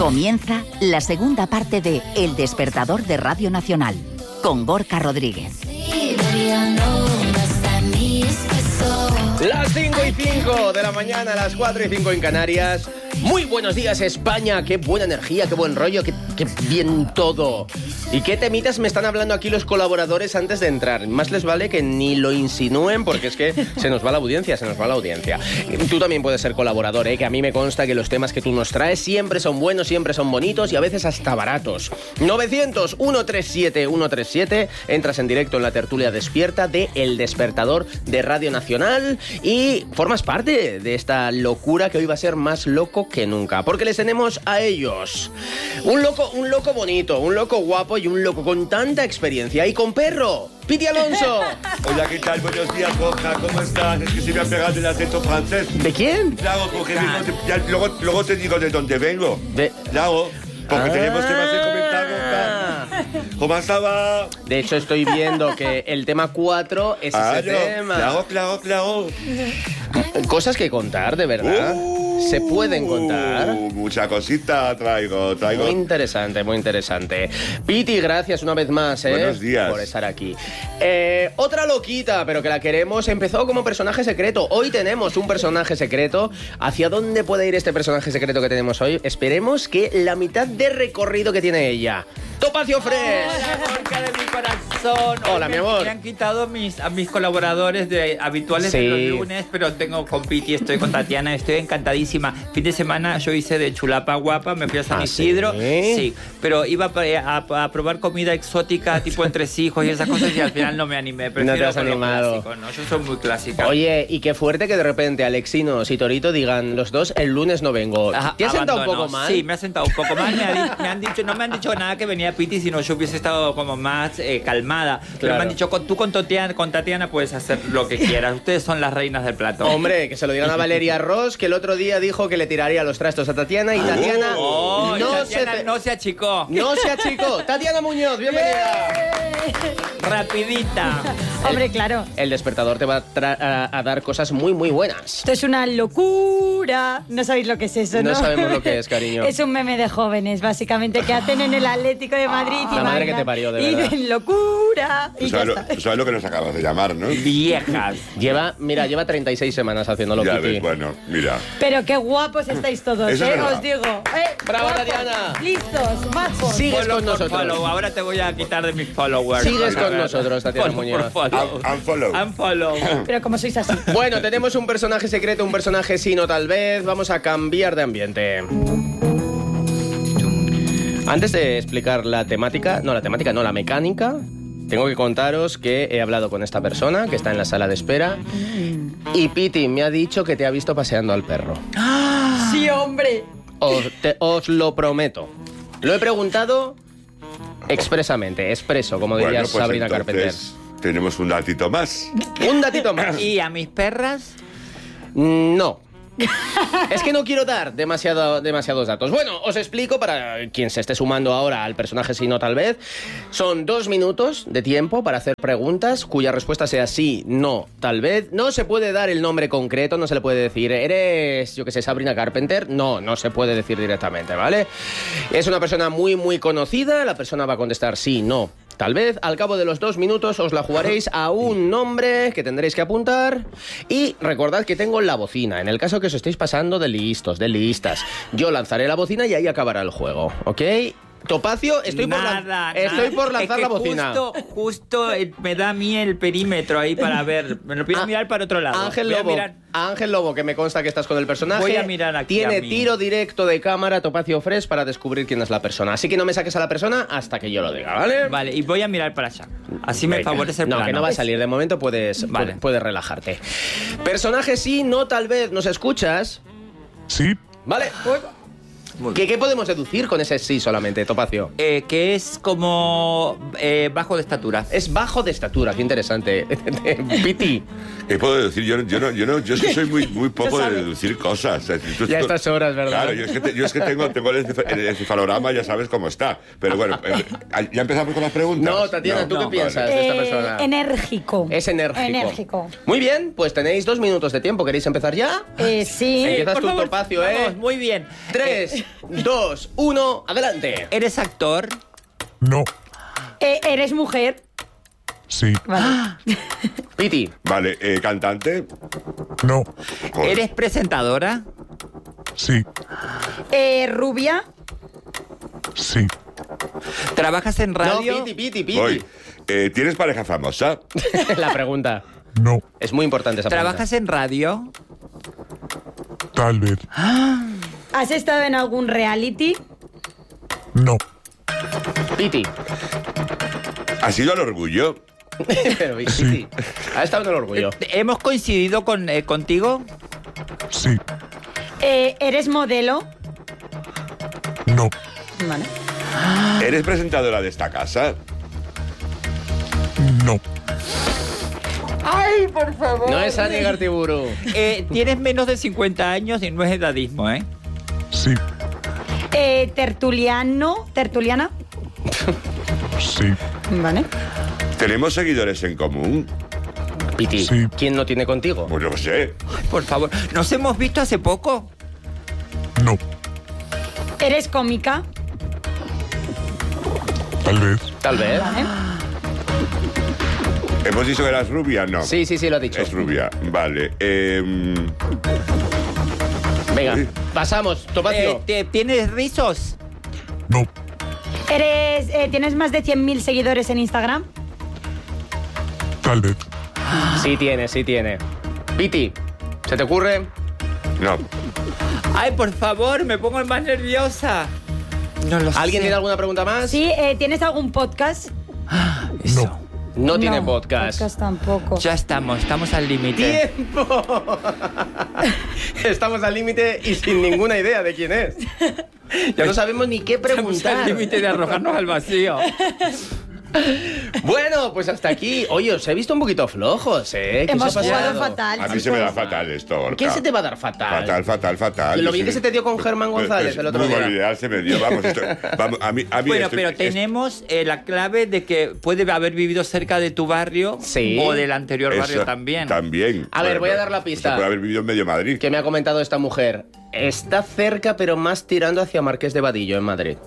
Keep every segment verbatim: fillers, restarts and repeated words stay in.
Comienza la segunda parte de El Despertador de Radio Nacional, con Gorka Rodríguez. Las cinco y cinco de la mañana, las cuatro y cinco en Canarias. Muy buenos días, España. Qué buena energía, qué buen rollo, qué, qué bien todo. ¿Y qué temitas me están hablando aquí los colaboradores antes de entrar? Más les vale que ni lo insinúen, porque es que se nos va la audiencia, se nos va la audiencia. Tú también puedes ser colaborador, ¿eh? Que a mí me consta que los temas que tú nos traes siempre son buenos, siempre son bonitos y a veces hasta baratos. novecientos, ciento treinta y siete, ciento treinta y siete. Entras en directo en la tertulia despierta de El Despertador de Radio Nacional y formas parte de esta locura que hoy va a ser más loco que nunca, porque les tenemos a ellos. Un loco, un loco bonito, un loco guapo y un loco con tanta experiencia y con perro. Piti Alonso. Hola, ¿qué tal? Buenos días, Borja. ¿Cómo estás? Es que se me ha pegado el acento francés. ¿De quién? Claro, porque vengo de- ya, luego, luego te digo de dónde vengo. De... Claro, porque Ah. tenemos temas de comentar, Borja. ¿Cómo estaba? De hecho, estoy viendo que el tema cuatro es Ah, ese no. tema. Claro, claro, claro. Cosas que contar, de verdad. Uh, Se pueden contar. Mucha cosita traigo, traigo. Muy interesante, muy interesante. Piti, gracias una vez más, ¿eh? Buenos días. Por estar aquí. Eh, otra loquita, pero que la queremos, empezó como personaje secreto. Hoy tenemos un personaje secreto. ¿Hacia dónde puede ir este personaje secreto que tenemos hoy? Esperemos que la mitad de recorrido que tiene ella. Topacio Fresh. Hola, Gorka de mi corazón. Hoy Hola, me, mi amor. Me han quitado mis, a mis colaboradores de, habituales Sí. de los lunes, pero tengo con Piti, estoy con Tatiana, estoy encantadísima. Fin de semana yo hice de chulapa guapa, me fui a San ¿Ah, Isidro. sí? Sí, pero iba a, a- a probar comida exótica, tipo entresijos y esas cosas, y al final no me animé. Prefiero No te has con lo animado. clásico, ¿no? Yo soy muy clásica. Oye, y qué fuerte que de repente Alexinos y Torito digan los dos, el lunes no vengo. Ajá, ¿Te has sentado un abandonó. poco mal? Sí, me ha sentado un poco mal. Me, ha di- me han dicho, no me han dicho nada que venía Piti, sino yo hubiese estado como más eh, calmada. Pero Claro. me han dicho, con- tú con Tatiana, con Tatiana puedes hacer lo que quieras. Ustedes son las reinas del plato. Hombre, que se lo digan a Valeria Ross, que el otro día dijo que le tiraría los trastos a Tatiana y Tatiana Oh, no, Tatiana se te- no se achicó. no se achicó. Tatiana Muñoz, bienvenida. Rapidita. Hombre, claro. El despertador te va a, tra- a- a dar cosas muy, muy buenas. Esto es una locura. No sabéis lo que es eso, ¿no? No sabemos lo que es, cariño. Es un meme de jóvenes, básicamente, que hacen en el Atlético de Madrid. y La madre bailan. que te parió, de Y verdad. dicen locura. Tú Y ya sabes, lo, está. tú sabes lo que nos acabas de llamar, ¿no? Viejas. Lleva, mira, lleva treinta y seis semanas haciéndolo, Ya Piti. ves, bueno, mira. Pero qué guapos estáis todos, Eso es ¿eh? verdad. Os digo. ¿eh? Bravo, Guapos, Tatiana. Listos, majos. Sigues Follow con por nosotros. follow. Ahora te voy a quitar de mis followers. Sigues con nosotros, Tatiana Follow Muñoz. por follow. Un- Unfollow. Unfollow. Pero como sois así. Bueno, tenemos un personaje secreto, un personaje sino tal vez. Vamos a cambiar de ambiente. Antes de explicar la temática, no la temática, no la mecánica, tengo que contaros que he hablado con esta persona que está en la sala de espera y Piti me ha dicho que te ha visto paseando al perro. Sí, hombre. Os, te- os lo prometo. Lo he preguntado expresamente, expreso, como diría Bueno, pues Sabrina entonces Carpenter. tenemos un datito más. Un datito más. ¿Y a mis perras? No. Es que no quiero dar demasiado, demasiados datos. Bueno, os explico para quien se esté sumando ahora al personaje si no tal vez. Son dos minutos de tiempo para hacer preguntas cuya respuesta sea sí, no, tal vez. No se puede dar el nombre concreto, no se le puede decir ¿eres, yo que sé, Sabrina Carpenter? No, no se puede decir directamente, ¿vale? Es una persona muy, muy conocida, la persona va a contestar sí, no, tal vez. Al cabo de los dos minutos os la jugaréis a un nombre que tendréis que apuntar. Y recordad que tengo la bocina. En el caso que os estéis pasando de listos, de listas, yo lanzaré la bocina y ahí acabará el juego, ¿ok? Topacio, estoy por, lan- Nada, estoy nada. por lanzar Es que la bocina. Justo, justo eh, me da a mí el perímetro ahí para ver. Me lo voy a Ah, mirar para otro lado. Ángel Voy a Lobo, mirar- Ángel Lobo, que me consta que estás con el personaje. Voy a mirar aquí Tiene a mí. tiro directo de cámara, Topacio Fresh, para descubrir quién es la persona. Así que no me saques a la persona hasta que yo lo diga, ¿vale? Vale, y voy a mirar para allá. Así me Venga. favorece el No, plano. que no va a salir. De momento puedes, Vale. pu- puedes relajarte. Personaje sí, no tal vez. ¿Nos escuchas? Sí, Vale. Muy ¿Qué, ¿Qué podemos deducir con ese sí solamente, Topacio? Eh, que es como eh, bajo de estatura. Es bajo de estatura, qué interesante. Piti, ¿Qué puedo decir? Yo, yo, no, yo, no, yo es que soy muy, muy poco de deducir cosas. O sea, tú- Ya a tú- estas horas, ¿verdad? Claro, yo es que, te- yo es que tengo, tengo el, encef- el encefalograma, ya sabes cómo está. Pero bueno, eh, ¿ya empezamos con las preguntas? No, Tatiana, ¿tú qué piensas vale. de esta Eh, persona? enérgico. Es enérgico. Enérgico. Muy bien, pues tenéis dos minutos de tiempo. ¿Queréis empezar ya? Eh, sí. Empiezas por tu favor, topacio, ¿eh? vamos, muy bien. Tres, dos, uno, adelante. ¿Eres actor? No. Eh, ¿Eres mujer? Sí. Vale. Piti, Vale, eh, ¿cantante? No. Joder. ¿Eres presentadora? Sí. Eh, ¿Rubia? Sí. ¿Trabajas en no, radio? Piti, Piti, Piti. Voy. Eh, ¿Tienes pareja famosa? La pregunta. No. Es muy importante esa ¿Trabajas en radio? Tal vez. ¿Has estado en algún reality? No. pregunta. Piti. ¿Has ido al orgullo? Pero, Piti, Sí. ha estado en el orgullo. ¿Hemos coincidido con, eh, contigo? Sí. Eh, ¿Eres modelo? No. Vale. ¿Eres presentadora de esta casa? No. ¡Ay, por favor! No es Ani Gartiburu. Eh, tienes menos de cincuenta años y no es edadismo, ¿eh? Sí. Eh, ¿Tertuliano? ¿Tertuliana? Sí. Vale. ¿Tenemos seguidores en común? Piti, Sí. ¿quién no tiene contigo? Pues yo qué sé. Ay, por favor. ¿Nos hemos visto hace poco? No. ¿Eres cómica? Tal vez. Tal vez. Vale. ¿Hemos dicho que eras rubia? No. Sí, sí, sí, lo ha dicho. Es rubia. Vale. Eh, Venga, Uy. pasamos, Topacio. Eh, ¿te- ¿Tienes rizos? No. ¿Eres, eh, ¿Tienes más de cien mil seguidores en Instagram? Tal vez. Sí tiene, sí tiene. Piti, ¿se te ocurre? no. Ay, por favor, me pongo más nerviosa. No lo sé. ¿Alguien tiene alguna pregunta más? Sí. Eh, ¿Tienes algún podcast? Eso. No. No tiene No, podcast. Podcast tampoco. Ya estamos, estamos al límite. ¡Tiempo! Estamos al límite y sin ninguna idea de quién es. Ya no sabemos ni qué Estamos preguntar. al límite de arrojarnos al vacío. Bueno, pues hasta aquí. Oye, os he visto un poquito flojos, ¿eh? ¿Qué Hemos os ha jugado pasado? fatal. A mí se me da chicos. fatal esto, Gorka. ¿Qué se te va a dar fatal? Fatal, fatal, fatal. Lo Yo bien sí- que se te dio con Germán González el otro Muy día. mal ideal se me dio, vamos. Esto, vamos a mí, a mí Bueno, esto- pero esto- tenemos eh, la clave de que puede haber vivido cerca de tu barrio Sí. o del anterior eso barrio también. También. A ver, Bueno, voy a dar la pista. Se puede haber vivido en medio Madrid. Que me ha comentado esta mujer. Está cerca, pero más tirando hacia Marqués de Vadillo, en Madrid.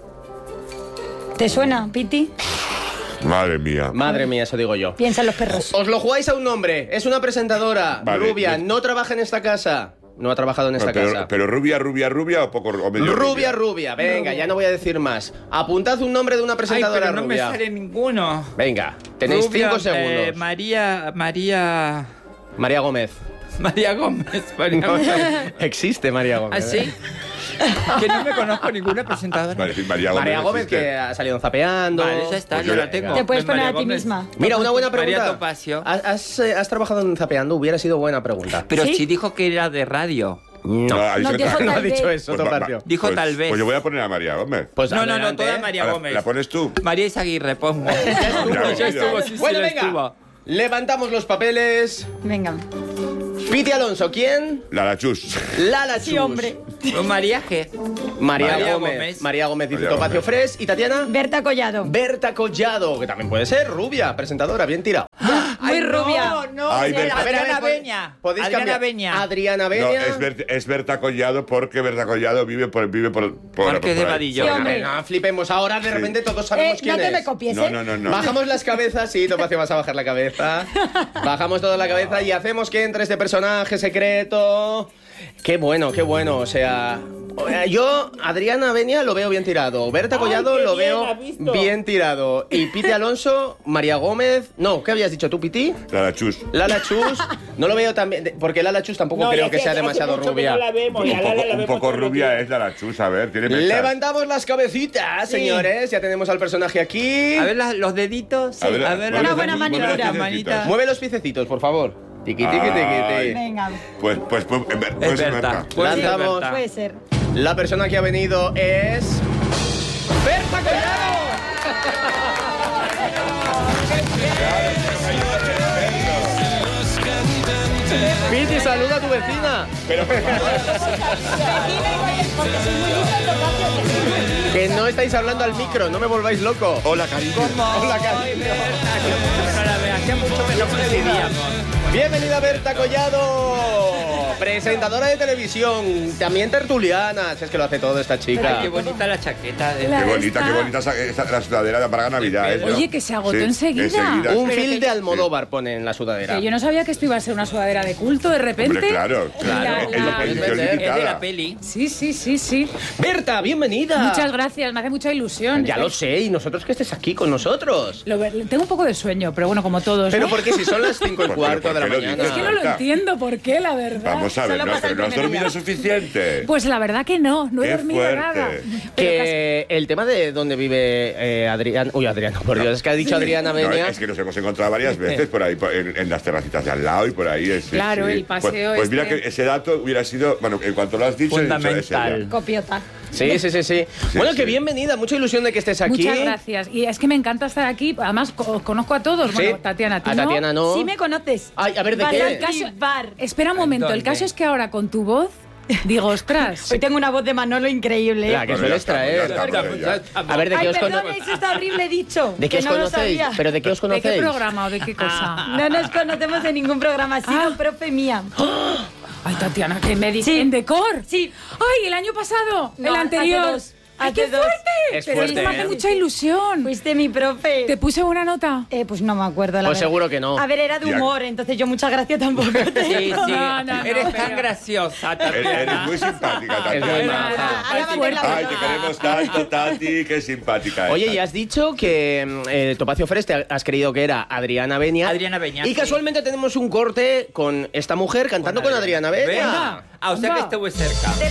¿Te suena, Piti? Madre mía. Madre mía, eso digo yo. Piensa en los perros. Os lo jugáis a un nombre. Es una presentadora, Vale, rubia, yo- no trabaja en esta casa. No ha trabajado en esta pero, casa. pero rubia, rubia, rubia o poco o medio Rubia, rubia. Venga, ya no voy a decir más. Apuntad un nombre de una Ay, presentadora pero no me rubia. sale ninguno. Venga, tenéis Rubia, cinco eh, segundos. María, María, María Gómez. María Gómez. María No, Gómez. existe María Gómez. ¿Ah, sí? Que no me conozco ninguna presentadora. Vale, sí, María Gómez. María Gómez existe. que ha salido en Zapeando. Vale, ya está, Pues ya yo- la tengo. Te puedes De poner María a ti Gómez. misma. Mira, una buena pregunta. María Topacio. ¿Has, has, eh, has trabajado en Zapeando? Hubiera sido buena pregunta. Pero ¿Sí? sí dijo que era de radio. No, ha dicho No que- dijo no ha tal dicho vez. eso, Pues va- Topacio. va- Dijo pues- tal vez. Pues yo voy a poner a María Gómez. Pues No, no, no, adelante, toda ¿eh? María ¿La- Gómez. ¿La pones tú? María Izaguirre, pongo. Ya estuvo, Ya ya estuvo. estuvo. Sí, sí, Bueno, lo venga. estuvo. Levantamos los papeles. Venga. Piti Alonso, ¿quién? La Lachus. Lala Chus. Sí, hombre. María G. María, María Gómez. Gómez. María Gómez dice María Topacio Gómez. Fres. ¿Y Tatiana? Berta Collado. Berta Collado, que también puede ser rubia, presentadora, bien tirado. Muy Ay, rubia. No, no, Ay, sí, Berta. A ver, a ver, Adriana pod- Beña. podéis Adriana cambiar. Beña. Adriana No, Beña. es, Bert- es Berta Collado porque Berta Collado vive por, vive por, por, Marqués de por ahí. Vadillo. Sí, A hombre. ver, no flipemos, ahora de repente todos Eh, sabemos quién no te es. me copies, No, ¿eh? no, no, no. Bajamos las cabezas, sí, Topacio, vas a bajar la cabeza. Bajamos toda la cabeza y hacemos que entre este personaje secreto. Qué bueno, qué bueno, o sea... Yo, Adriana Beña, lo veo bien tirado. Berta Collado qué lo bien, veo ¿has visto? bien tirado. Y Piti Alonso, María Gómez... No, ¿qué habías dicho tú, Piti? La Lachus. Lala Chus, no lo veo tan bien, porque Lala Chus tampoco creo que sea demasiado rubia. Un poco, un poco rubia es la Lachus, a ver, tiene mechas. Levantamos las cabecitas, señores, ya tenemos al personaje aquí. A ver las- los deditos. A ver, a ver mueve- Una buena mueve maniobra. las manita. piececitas. Mueve los piececitos, por favor. Tiqui, tiqui, tiqui, Ay. tiqui. Venga. Pues, pues, pues, eh, Ber- puede Es ser Berta. Berta. Puede ser Lanzamos. Berta. Puede ser. La persona que ha venido es... ¡Berta Collado! Piti, saluda a tu vecina. Pero, Que no estáis hablando al micro, no me volváis loco. hola, cariño. Hola, cariño. Hacía mucho que no coincidíamos. Bienvenida Berta Collado, presentadora de televisión, también tertuliana, si es que lo hace todo esta chica. Qué bonita la chaqueta. De... La- Qué bonita, Esta- qué bonita esa- esa- la sudadera para Navidad. ¿eh? Oye, que se agotó enseguida. Un Pero film que- de Almodóvar pone en la sudadera. Que yo no sabía que esto iba a ser una sudadera de culto de repente. Hombre, claro, claro. La- Es la- la edición Es de Es de limitada. la peli. Sí, sí, sí, sí. Berta, bienvenida. Muchas gracias, me hace mucha ilusión. Ya lo sé, y nosotros que estés aquí con nosotros. Lo ver- tengo un poco de sueño, pero bueno, como todos. Pero ¿no? porque si son las cinco y ¿Por qué- cuarto por de la qué lo mañana. dices? Es que no lo Berta. entiendo por qué, la verdad. Vamos a ver, Solo no, pasa pero el no has primer dormido día. suficiente. Pues la verdad que no, no he Qué dormido fuerte. nada. Pero casi- Que el tema de dónde vive eh, Adrián... Uy, Adrián, por Dios, es que ha dicho Adriana No, Benia. es que nos hemos encontrado varias veces por ahí, por- en, en las terracitas de al lado y por ahí. es- sí, Claro, sí. el paseo Pues, pues mira este. que ese dato hubiera sido, bueno, en cuanto lo has dicho, he dicho, es Fundamental. ella. Copiota. Sí, sí, sí, sí. Bueno, sí. que bienvenida, mucha ilusión de que estés aquí. Muchas gracias. Y es que me encanta estar aquí. Además, co- os conozco a todos. Sí. Bueno, Tatiana, ¿a ti A no? Tatiana no. Sí me conoces. Ay, a ver, ¿de Vale, qué? el caso- bar. Espera un momento, el ¿Dónde? caso es que ahora con tu voz digo, ostras. Hoy tengo una voz de Manolo increíble. La que Bueno, ya sueles estamos, ya traer. estamos, ya. A ver, ¿de qué Ay, os perdón, conocéis? eso está horrible dicho. ¿De qué que os no lo conocéis? sabía. ¿Pero de qué os ¿De conocéis? qué programa o de qué cosa? No nos conocemos de ningún programa, ha sido Ah. profe mía. Ay, Tatiana, que me dice Sí. en Decor. Sí. Ay, el año pasado, No, el anterior. hace dos. Ay, Hace qué dos. fuerte. Es Pero fuerte, esto me hace ¿eh? mucha ilusión. Fuiste mi profe. ¿Te puse buena nota? Eh, pues no me acuerdo, la Pues verdad. seguro que no. A ver, era de Ya. humor, entonces yo muchas gracias tampoco tengo. Sí, sí. No, no, no, Eres pero- tan graciosa, Eres, eres Tatiana. muy simpática, Es muy Tatiana. maja. Ahora va a hacer la Ay, broma. te queremos tanto, Tati, qué simpática. Oye, esta. y has dicho que mm, eh, Topacio Fresh te has creído que era Adriana Benia. Adriana Benia, Y sí. casualmente tenemos un corte con esta mujer cantando con, Adriana Benia. Venga. Ah, o sea que Anda. estuve cerca.